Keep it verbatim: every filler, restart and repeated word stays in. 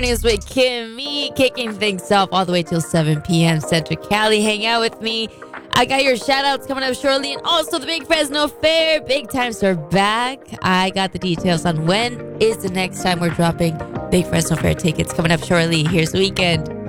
Mornings with Kimmy, kicking things off all the way till seven p.m. Central Cali. Hang out with me. I got your shout outs coming up shortly, and also the Big Fresno Fair. Big times are back. I got the details on when is the next time we're dropping Big Fresno Fair tickets coming up shortly. Here's the weekend.